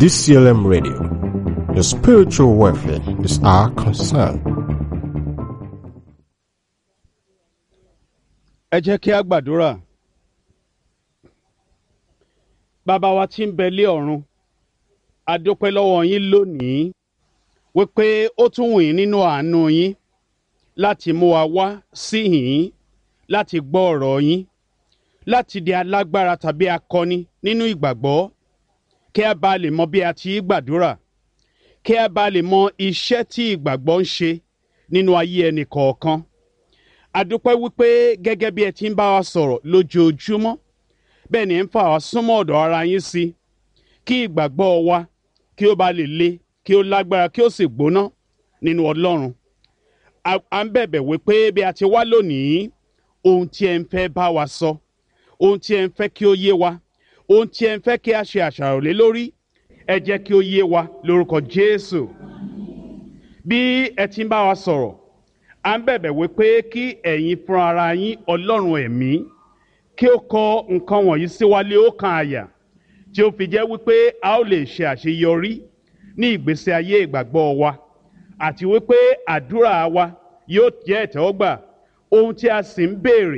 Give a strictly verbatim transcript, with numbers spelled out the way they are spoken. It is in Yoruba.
D C L M Radio. Your spiritual welfare is our concern. Ẹ jẹ́ kí a gbàdúrà. Bàbá wa tí ń bẹ lé ọ̀run, a dúpẹ́ lọ́wọ́ yín lónìí wípé ó tún wù yín nínú àánú yín láti mú wa wá síhìn láti gbọ́ ọ̀rọ̀ yín, láti di alágbára tàbí akọni nínú ìgbàgbọ́, kí a bá lè mọ bí a ti gbàdúrà, kí a bá lè mọ iṣẹ́ tí ìgbàgbọ́ ń ṣe nínú ayé ẹnì kọ̀ọ̀kan. A dúpẹ́ wípé gẹ́gẹ́ bí ẹ ti ń bá wa sọ̀rọ̀ lójoojúmọ́, bẹ́ẹ̀ ni ẹ ń fà wá súnmọ́ ọ̀dọ̀ ara yín sí, kí ìgbàgbọ́ wa kí ó bá lè le, kí ó lágbára, kí ó sì gbóná nínú Ọlọ́run. À ń bẹ̀bẹ̀ wípé bí a ti wá lónìí, ohun tí ẹ ń fẹ́ bá wa sọ, ohun tí ẹ ń fẹ́ kí ó yé wa, ohun tí ẹ ń fẹ́ kí a ṣe àṣàrò lé lórí, ẹ jẹ́ kí ó yé wa lórúkọ Jésù. Bí ẹ ti ń bá wa sọ̀rọ̀, à ń bẹ̀bẹ̀ wípé kí ẹ̀yin fúnra ara yín Ọlọ́run ẹ̀mí kí ó kọ nǹkan wọ̀nyí sí wa lé ọkàn àyà, tí ó fi jẹ́ wípé a ó lè ṣe àṣeyọrí ní ìgbésí ayé ìgbàgbọ́ wa, àti wípé àdúrà wa yóò jẹ́ ìtẹ́wọ́gbà, ohun tí a sì ń béèrè